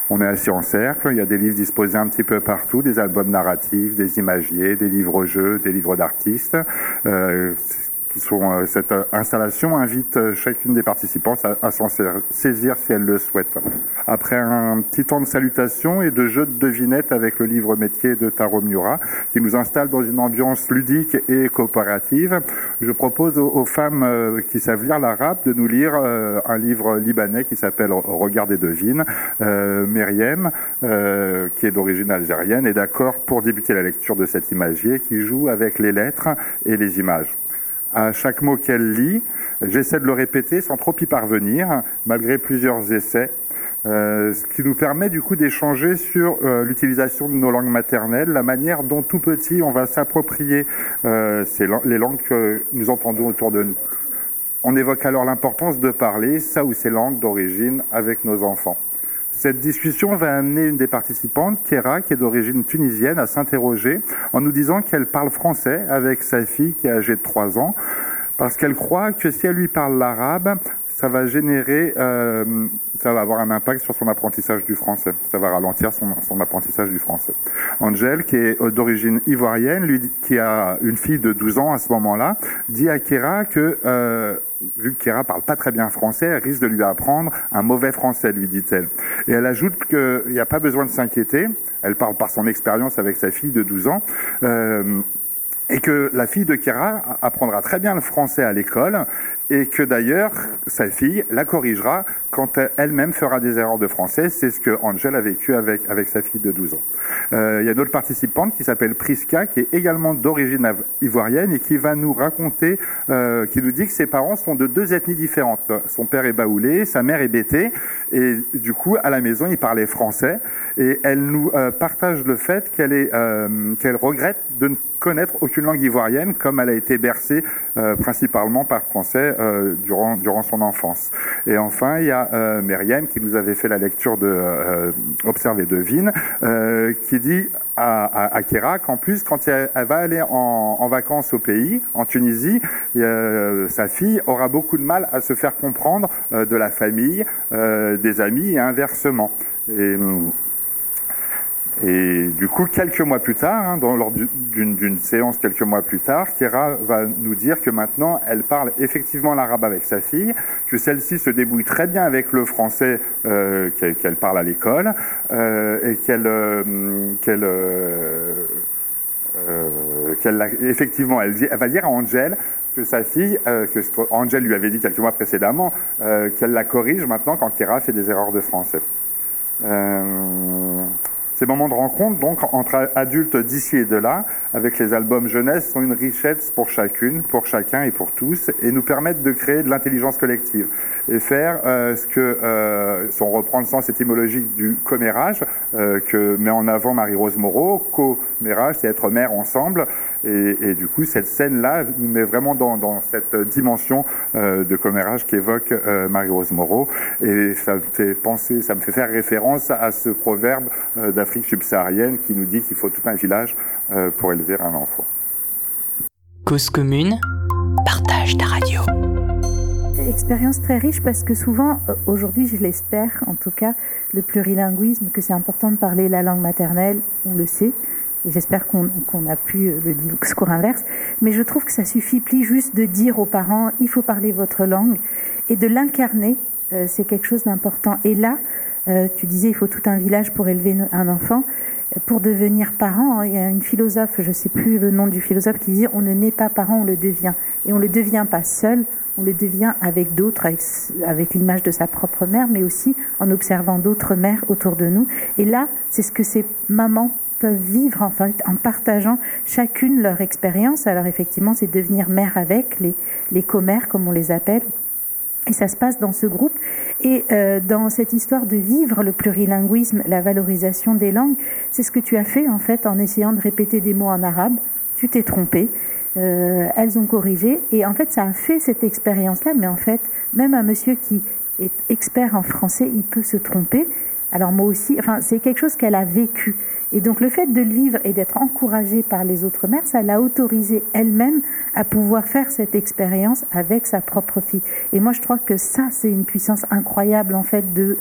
On est assis en cercle, il y a des livres disposés un petit peu partout, des albums narratifs, des imagiers, des livres-jeux, des livres d'artistes. Cette installation invite chacune des participantes à s'en saisir si elle le souhaite. Après un petit temps de salutation et de jeu de devinettes avec le livre métier de Taro Miura, qui nous installe dans une ambiance ludique et coopérative, je propose aux femmes qui savent lire l'arabe de nous lire un livre libanais qui s'appelle Regarde et devine. Myriam, qui est d'origine algérienne, est d'accord pour débuter la lecture de cet imagier qui joue avec les lettres et les images. À chaque mot qu'elle lit, j'essaie de le répéter sans trop y parvenir, malgré plusieurs essais, ce qui nous permet du coup d'échanger sur l'utilisation de nos langues maternelles, la manière dont tout petit on va s'approprier les langues que nous entendons autour de nous. On évoque alors l'importance de parler sa ou ses langues d'origine avec nos enfants. Cette discussion va amener une des participantes, Kéra, qui est d'origine tunisienne, à s'interroger en nous disant qu'elle parle français avec sa fille qui est âgée de 3 ans, parce qu'elle croit que si elle lui parle l'arabe, ça va avoir un impact sur son apprentissage du français. Ça va ralentir son apprentissage du français. Angel, qui est d'origine ivoirienne, lui, qui a une fille de 12 ans à ce moment-là, dit à Kéra que, vu que Kéra parle pas très bien français, elle risque de lui apprendre un mauvais français, lui dit-elle. Et elle ajoute qu'il n'y a pas besoin de s'inquiéter. Elle parle par son expérience avec sa fille de 12 ans. Et que la fille de Kéra apprendra très bien le français à l'école et que d'ailleurs, sa fille la corrigera quand elle-même fera des erreurs de français. C'est ce que Angel a vécu avec sa fille de 12 ans. Il y a une autre participante qui s'appelle Priska, qui est également d'origine ivoirienne et qui va nous raconter, qui nous dit que ses parents sont de 2 ethnies différentes. Son père est baoulé, sa mère est bété, et du coup, à la maison, ils parlaient français. Et elle nous partage le fait qu'elle regrette de ne connaître aucune langue ivoirienne, comme elle a été bercée principalement par français durant son enfance. Et enfin, il y a Myriam qui nous avait fait la lecture de Observe et devine, qui dit à Kéra qu'en plus, quand elle va aller en vacances au pays, en Tunisie, sa fille aura beaucoup de mal à se faire comprendre de la famille, des amis et inversement. Et du coup, quelques mois plus tard, lors d'une séance quelques mois plus tard, Kéra va nous dire que maintenant, elle parle effectivement l'arabe avec sa fille, que celle-ci se débrouille très bien avec le français qu'elle parle à l'école, et effectivement, elle va dire à Angel que sa fille, que Angel lui avait dit quelques mois précédemment, qu'elle la corrige maintenant quand Kéra fait des erreurs de français. Ces moments de rencontre, donc, entre adultes d'ici et de là, avec les albums jeunesse, sont une richesse pour chacune, pour chacun et pour tous, et nous permettent de créer de l'intelligence collective et faire si on reprend le sens étymologique du commérage, que met en avant Marie-Rose Moreau, commérage, c'est être mère ensemble, et du coup, cette scène-là nous met vraiment dans cette dimension de commérage qu'évoque Marie-Rose Moreau, et ça me fait faire référence à ce proverbe d'Afrique subsaharienne qui nous dit qu'il faut tout un village pour élever un enfant. Cause commune, partage ta radio. Expérience très riche parce que souvent, aujourd'hui je l'espère en tout cas, le plurilinguisme, que c'est important de parler la langue maternelle, on le sait, et j'espère qu'on a pu le discours inverse, mais je trouve que ça suffit plus juste de dire aux parents il faut parler votre langue et de l'incarner, c'est quelque chose d'important. Et là, tu disais il faut tout un village pour élever un enfant. Pour devenir parent, il y a une philosophe, je ne sais plus le nom du philosophe, qui disait on ne naît pas parent, on le devient. Et on ne le devient pas seul, on le devient avec d'autres, avec l'image de sa propre mère, mais aussi en observant d'autres mères autour de nous. Et là, c'est ce que ces mamans peuvent vivre en fait, en partageant chacune leur expérience. Alors effectivement, c'est devenir mère avec, les commères comme on les appelle. Et ça se passe dans ce groupe. Et dans cette histoire de vivre le plurilinguisme, la valorisation des langues, c'est ce que tu as fait en fait en essayant de répéter des mots en arabe. Tu t'es trompé. Elles ont corrigé. Et en fait, ça a fait cette expérience-là. Mais en fait, même un monsieur qui est expert en français, il peut se tromper. Alors moi aussi, enfin, c'est quelque chose qu'elle a vécu. Et donc le fait de le vivre et d'être encouragée par les autres mères, ça l'a autorisée elle-même à pouvoir faire cette expérience avec sa propre fille. Et moi je crois que ça, c'est une puissance incroyable en fait de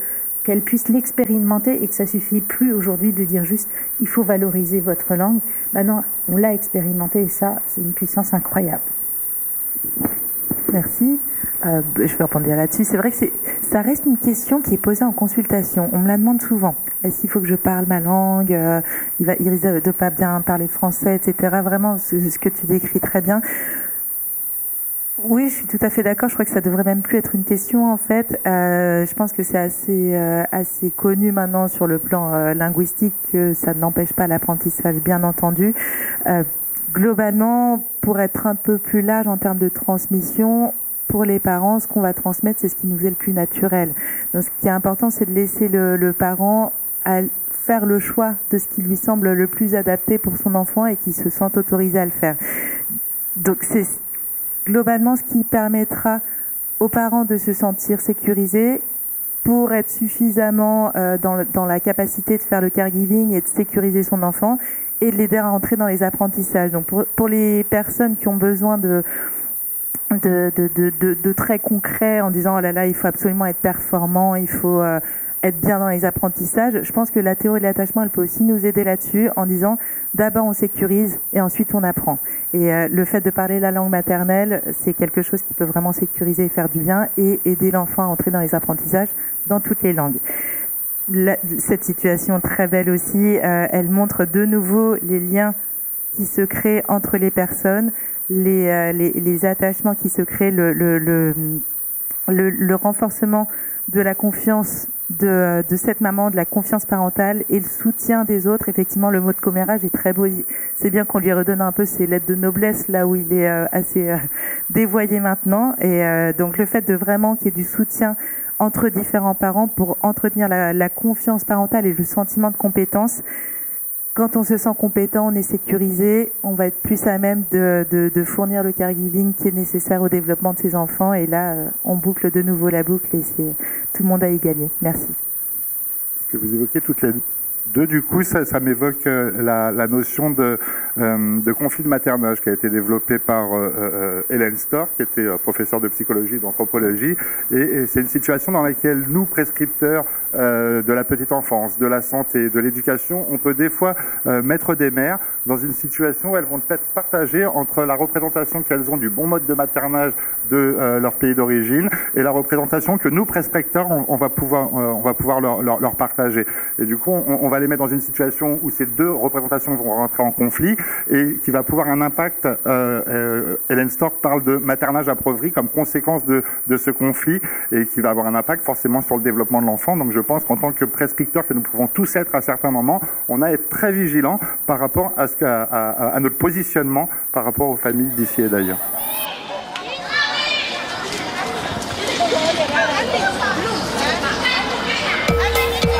qu'elles puissent l'expérimenter et que ça suffit plus aujourd'hui de dire juste il faut valoriser votre langue. Maintenant, on l'a expérimenté et ça, c'est une puissance incroyable. Merci. Je vais répondre là-dessus. C'est vrai que ça reste une question qui est posée en consultation. On me la demande souvent. Est-ce qu'il faut que je parle ma langue il risque de pas bien parler français, etc. Vraiment, ce que tu décris très bien. Oui, je suis tout à fait d'accord. Je crois que ça devrait même plus être une question, en fait. Je pense que c'est assez connu maintenant sur le plan linguistique que ça n'empêche pas l'apprentissage, bien entendu. Globalement, pour être un peu plus large en termes de transmission, pour les parents, ce qu'on va transmettre, c'est ce qui nous est le plus naturel. Donc, ce qui est important, c'est de laisser le parent faire le choix de ce qui lui semble le plus adapté pour son enfant et qui se sent autorisé à le faire. Donc, c'est globalement ce qui permettra aux parents de se sentir sécurisés pour être suffisamment dans la capacité de faire le caregiving et de sécuriser son enfant et de l'aider à entrer dans les apprentissages. Donc, pour les personnes qui ont besoin de très concret en disant oh là là il faut absolument être performant, il faut être bien dans les apprentissages, je pense que la théorie de l'attachement elle peut aussi nous aider là-dessus en disant d'abord on sécurise et ensuite on apprend et le fait de parler la langue maternelle c'est quelque chose qui peut vraiment sécuriser et faire du bien et aider l'enfant à entrer dans les apprentissages dans toutes les langues. Cette situation très belle aussi elle montre de nouveau les liens qui se créent entre les personnes, les attachements qui se créent, le renforcement de la confiance de cette maman, de la confiance parentale et le soutien des autres. Effectivement, le mot de commérage est très beau. C'est bien qu'on lui redonne un peu ses lettres de noblesse là où il est assez dévoyé maintenant. Et donc le fait de vraiment qu'il y ait du soutien entre différents parents pour entretenir la confiance parentale et le sentiment de compétence. Quand on se sent compétent, on est sécurisé, on va être plus à même de fournir le caregiving qui est nécessaire au développement de ses enfants. Et là, on boucle de nouveau la boucle et tout le monde a y gagné. Merci. Ce que vous évoquez toutes les deux, du coup, ça m'évoque la notion de conflit de maternage qui a été développée par Hélène Storr, qui était professeure de psychologie et d'anthropologie. Et c'est une situation dans laquelle nous, prescripteurs de la petite enfance, de la santé, de l'éducation, on peut des fois mettre des mères dans une situation où elles vont peut-être partager entre la représentation qu'elles ont du bon mode de maternage de leur pays d'origine et la représentation que nous, prescripteurs, on va pouvoir leur partager. Et du coup, on va les mettre dans une situation où ces deux représentations vont rentrer en conflit et qui va pouvoir un impact. Hélène Storr parle de maternage approveri comme conséquence de ce conflit et qui va avoir un impact forcément sur le développement de l'enfant. Donc je pense qu'en tant que prescripteurs que nous pouvons tous être à certains moments, on a à être très vigilants par rapport à notre positionnement par rapport aux familles d'ici et d'ailleurs.